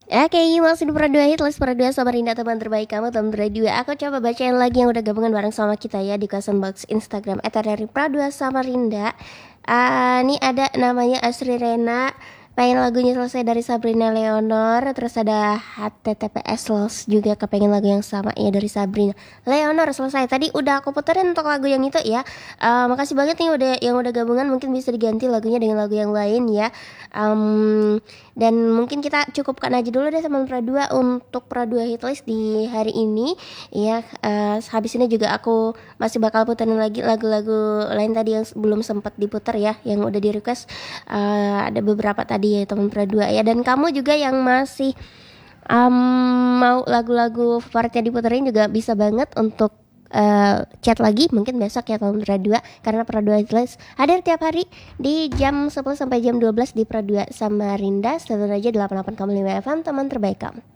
Oke, masih di Pradua Hitlist Pradua Samarinda, teman terbaik kamu, teman Pradua. Aku coba bacain lagi yang udah gabungan bareng sama kita ya di question box Instagram dari Pradua Samarinda. Ini ada namanya Asri Rena, pengen lagunya selesai dari Sabrina Leonor. Terus ada HTTPS Los juga kepengen lagu yang sama ya dari Sabrina Leonor selesai. Tadi udah aku puterin untuk lagu yang itu ya. Makasih banget nih udah gabungan, mungkin bisa diganti lagunya dengan lagu yang lain ya. Dan mungkin kita cukupkan aja dulu deh sama Pradua untuk Pradua Hitlist di hari ini ya. Habis ini juga aku masih bakal puterin lagi lagu-lagu lain tadi yang belum sempat diputar ya, yang udah di request. Ada beberapa tadi ya teman Pradua ya, dan kamu juga yang masih mau lagu-lagu favoritnya diputerin juga bisa banget untuk chat lagi mungkin besok ya tahun Pradua, karena Pradua Hitlist hadir tiap hari di jam 10 sampai jam 12 di Pradua Samarinda. Selalu aja 88,5 FM, teman terbaik kamu.